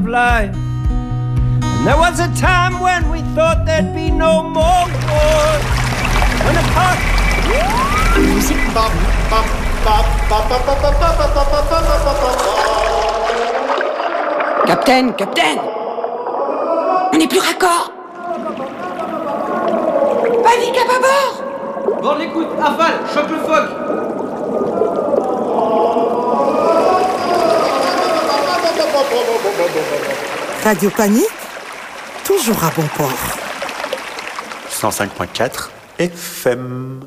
of life. And there was a time when we thought there'd be no more wars. When a part... Capitaine, capitaine! On n'est plus raccord! Vas-y, cap à bord! Bord l'écoute, aval, choque le phoque! Radio Panique, toujours à bon port. 105.4 FM.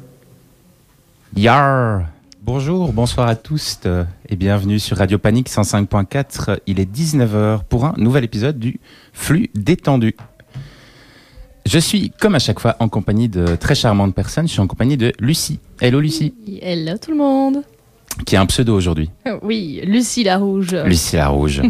Yar! Bonjour, bonsoir à tous et bienvenue sur Radio Panique 105.4. Il est 19h pour un nouvel épisode du Flux détendu. Je suis, comme à chaque fois, en compagnie de très charmantes personnes. Je suis en compagnie de Lucie. Hello Lucie. Hello tout le monde. Qui a un pseudo aujourd'hui. Oui, Lucie la Rouge. Lucie la Rouge.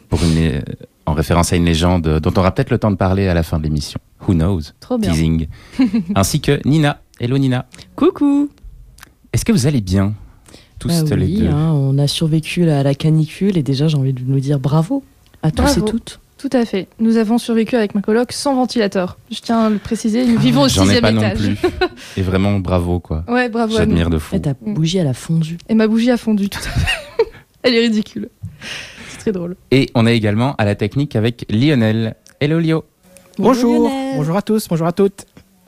En référence à une légende dont on aura peut-être le temps de parler à la fin de l'émission. Who knows? Trop bien. Teasing. Ainsi que Nina. Hello Nina. Coucou. Est-ce que vous allez bien? Tous les deux. On a survécu à la canicule et déjà j'ai envie de nous dire bravo à tous et toutes. Tout à fait. Nous avons survécu avec ma coloc sans ventilateur. Je tiens à le préciser, nous vivons au 6e étage. J'en ai pas non plus. Et vraiment bravo quoi. Ouais, bravo. J'admire de fou. Et ta bougie elle a fondu. Et ma bougie a fondu, tout à fait. Elle est ridicule. C'est très drôle. Et on est également à la technique avec Lionel. Hello Lio. Bonjour. Bonjour à tous, bonjour à toutes.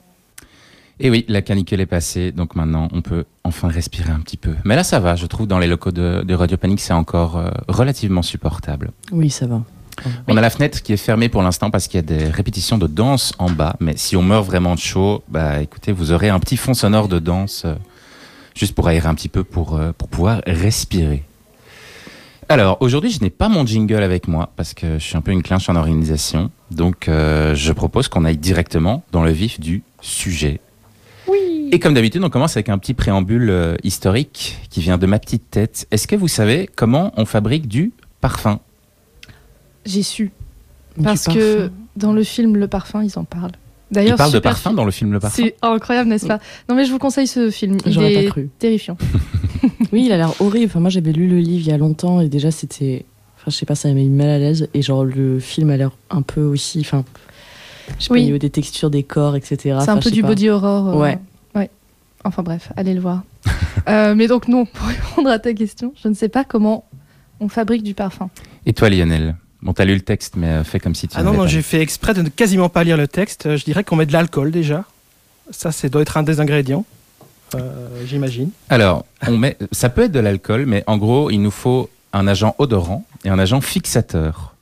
Et oui, la canicule est passée, donc maintenant on peut enfin respirer un petit peu. Mais là ça va, je trouve dans les locaux de Radio Panique c'est encore relativement supportable. Oui, ça va. On a la fenêtre qui est fermée pour l'instant parce qu'il y a des répétitions de danse en bas. Mais si on meurt vraiment de chaud, bah écoutez, vous aurez un petit fond sonore de danse juste pour aérer un petit peu pour pouvoir respirer. Alors aujourd'hui je n'ai pas mon jingle avec moi parce que je suis un peu une clinche en organisation. Donc je propose qu'on aille directement dans le vif du sujet. Oui. Et comme d'habitude, on commence avec un petit préambule historique qui vient de ma petite tête. Est-ce que vous savez comment on fabrique du parfum ? J'ai su. Parce que dans le film Le Parfum, ils en parlent. D'ailleurs, ils parlent de parfum dans le film Le Parfum. C'est incroyable, n'est-ce pas? Non mais je vous conseille ce film. J'aurais il est pas cru. Terrifiant. Oui, il a l'air horrible. Enfin, moi j'avais lu le livre il y a longtemps et déjà c'était... Enfin, je sais pas, ça m'a mis mal à l'aise. Et genre le film a l'air un peu aussi... Enfin, je sais pas, au niveau des textures, des corps, etc. C'est un peu du body horror. Ouais. Enfin bref, allez le voir. Mais donc non, pour répondre à ta question, je ne sais pas comment on fabrique du parfum. Et toi Lionel? Bon, t'as lu le texte, mais fais comme si tu... Non, j'ai fait exprès de ne quasiment pas lire le texte. Je dirais qu'on met de l'alcool déjà. Ça doit être un des ingrédients, j'imagine. Alors, ça peut être de l'alcool, mais en gros, il nous faut un agent odorant et un agent fixateur.